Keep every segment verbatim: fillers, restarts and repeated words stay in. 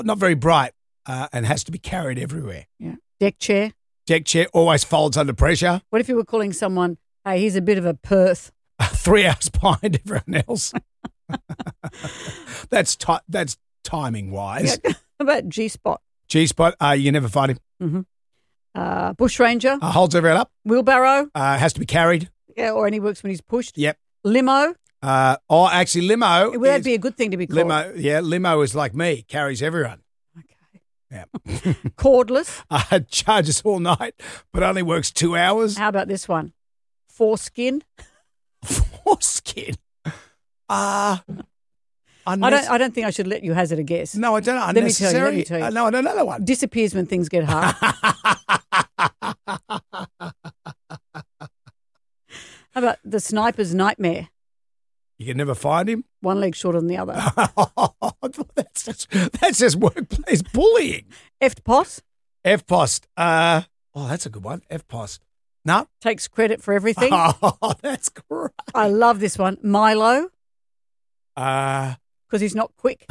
not very bright uh, and has to be carried everywhere. Yeah. Deck chair. Deck chair always folds under pressure. What if you were calling someone, hey, he's a bit of a Perth? Three hours behind everyone else. that's ti- that's timing wise. Yeah. How about G-spot? G-spot, uh, you never find him. Mm-hmm. Uh, bushranger. Uh, holds everyone up. Wheelbarrow. Uh, has to be carried. Yeah, or only works when he's pushed. Yep. Limo. Uh, oh, actually, limo. Well, that'd is, be a good thing to be called. Limo, yeah, limo is like me, carries everyone. Okay. Yeah. Cordless. Uh, charges all night, but only works two hours. How about this one? Foreskin. Foreskin. Uh, I don't. I don't think I should let you hazard a guess. No, I don't know. Let me tell you. Let Unnecessary. me tell you. Uh, no, I don't know that one. Disappears when things get hard. How about the sniper's nightmare? You can never find him. One leg shorter than the other. that's just that's just workplace bullying. F P O S. F P O S. Uh, oh, that's a good one. F P O S. No. Takes credit for everything. Oh, that's great. I love this one. Milo. Uh, because he's not quick.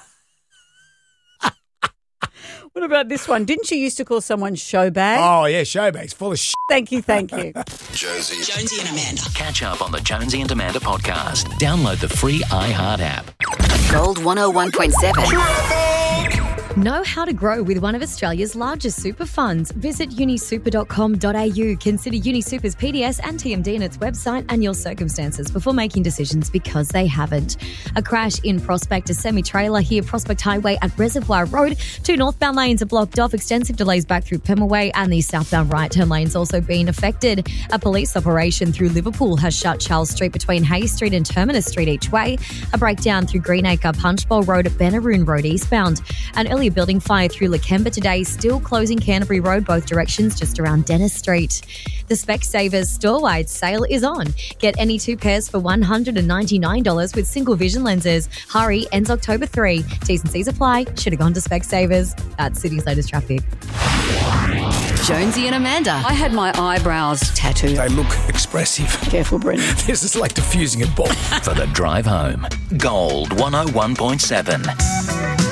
What about this one? Didn't you used to call someone showbag? Oh, yeah, showbag's full of shit. Thank you, thank you. Jonesy. Jonesy and Amanda. Catch up on the Jonesy and Amanda podcast. Download the free iHeart app. Gold one oh one point seven. Know how to grow with one of Australia's largest super funds. Visit uni super dot com dot a u. Consider UniSuper's P D S and T M D in its website and your circumstances before making decisions because they haven't. A crash in Prospect, a semi-trailer here, Prospect Highway at Reservoir Road. Two northbound lanes are blocked off, extensive delays back through Pemulwuy, and the southbound right turn lanes also being affected. A police operation through Liverpool has shut Charles Street between Hayes Street and Terminus Street each way. A breakdown through Greenacre, Punchbowl Road, Benaroon Road eastbound. An early building fire through Lakemba today, still closing Canterbury Road both directions just around Dennis Street. The Specsavers store-wide sale is on. Get any two pairs for one hundred ninety-nine dollars with single vision lenses. Hurry, ends October third. T's and C's apply. Should have gone to Specsavers. That's City's latest traffic. Jonesy and Amanda. I had my eyebrows tattooed. They look expressive. Careful, Brendan. This is like diffusing a bomb. For the drive home. Gold one oh one point seven.